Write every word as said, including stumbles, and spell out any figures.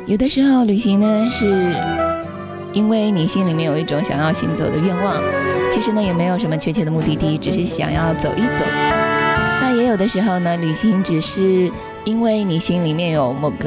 有的时候旅行呢，是因为你心里面有一种想要行走的愿望，其实呢也没有什么确切的目的地，只是想要走一走。那也有的时候呢，旅行只是因为你心里面有某个